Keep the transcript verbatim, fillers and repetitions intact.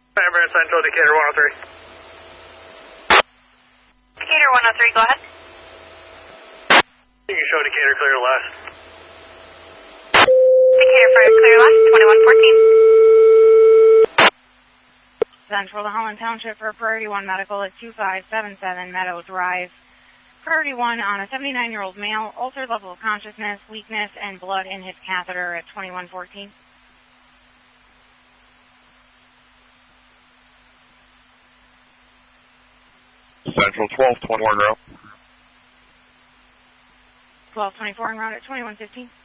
Ambulance Central, Decatur one oh three. Decatur one oh three, go ahead. You can show Decatur clear left. Decatur fire clear left, twenty-one fourteen. Central to Holland Township for Priority one Medical at two five seven seven Meadow Drive. Priority one on a seventy-nine-year-old male, altered level of consciousness, weakness, and blood in his catheter at twenty-one fourteen. Central twelve twenty-one route. twelve twenty-four en route at twenty-one fifteen.